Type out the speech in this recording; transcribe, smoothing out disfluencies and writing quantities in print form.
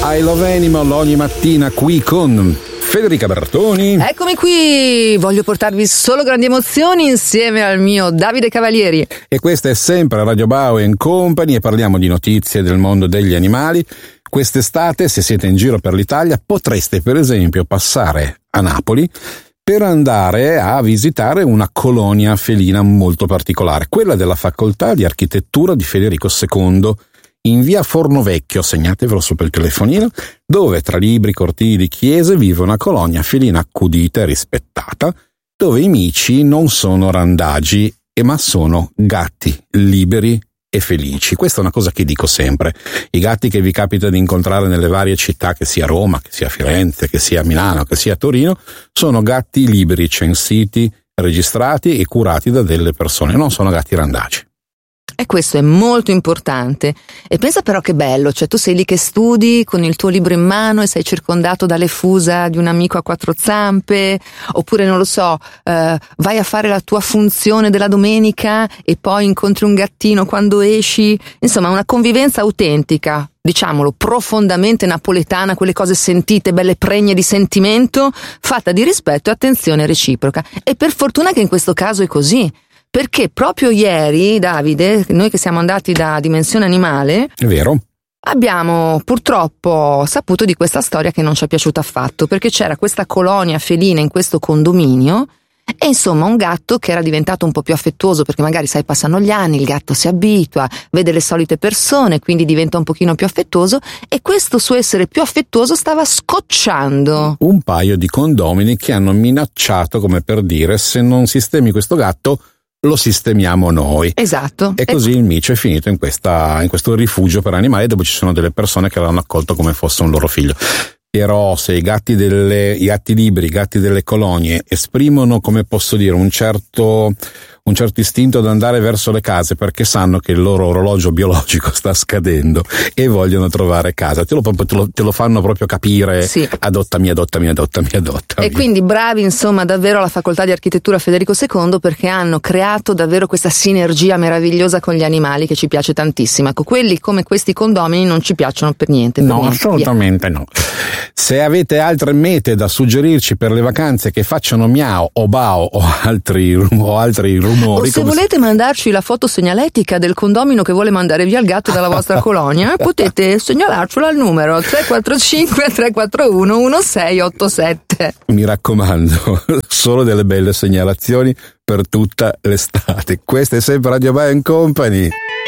I Love Animal ogni mattina qui con Federica Bertoni. Eccomi qui, voglio portarvi solo grandi emozioni insieme al mio Davide Cavalieri. E questa è sempre Radio Bao & Company e parliamo di notizie del mondo degli animali. Quest'estate, se siete in giro per l'Italia, potreste per esempio passare a Napoli per andare a visitare una colonia felina molto particolare, quella della Facoltà di Architettura di Federico II, in via Fornovecchio, segnatevelo su per il telefonino, dove tra libri, cortili, chiese vive una colonia felina accudita e rispettata, dove i mici non sono randagi, ma sono gatti liberi e felici. Questa è una cosa che dico sempre. I gatti che vi capita di incontrare nelle varie città, che sia Roma, che sia Firenze, che sia Milano, che sia Torino, sono gatti liberi, censiti, registrati e curati da delle persone, non sono gatti randagi. E questo è molto importante. E pensa però che bello, cioè tu sei lì che studi con il tuo libro in mano e sei circondato dalle fusa di un amico a quattro zampe, oppure non lo so, vai a fare la tua funzione della domenica e poi incontri un gattino quando esci, insomma una convivenza autentica, diciamolo, profondamente napoletana, quelle cose sentite, belle pregne di sentimento, fatta di rispetto e attenzione reciproca. E per fortuna che in questo caso è così. Perché proprio ieri, Davide, noi che siamo andati da Dimensione Animale, è vero, abbiamo purtroppo saputo di questa storia che non ci è piaciuta affatto, perché c'era questa colonia felina in questo condominio e insomma un gatto che era diventato un po' più affettuoso, perché magari sai passano gli anni, il gatto si abitua, vede le solite persone, quindi diventa un pochino più affettuoso, e questo suo essere più affettuoso stava scocciando un paio di condomini che hanno minacciato, come per dire, se non sistemi questo gatto lo sistemiamo noi. Esatto. E così il micio è finito in questo rifugio per animali, dove ci sono delle persone che l'hanno accolto come fosse un loro figlio. Però se i gatti liberi, i gatti delle colonie esprimono, come posso dire, un certo istinto ad andare verso le case perché sanno che il loro orologio biologico sta scadendo e vogliono trovare casa, te lo fanno proprio capire. Sì. Adottami. E quindi bravi insomma davvero alla Facoltà di Architettura Federico II, perché hanno creato davvero questa sinergia meravigliosa con gli animali che ci piace tantissimo. Ecco, quelli come questi condomini non ci piacciono per niente. No, assolutamente no. Se avete altre mete da suggerirci per le vacanze che facciano miau o bao o altri rumori, o se volete mandarci la foto segnaletica del condomino che vuole mandare via il gatto dalla vostra colonia, potete segnalarcelo al numero 345 341 1687. Mi raccomando, solo delle belle segnalazioni per tutta l'estate. Questa è sempre Radio Bao & Company.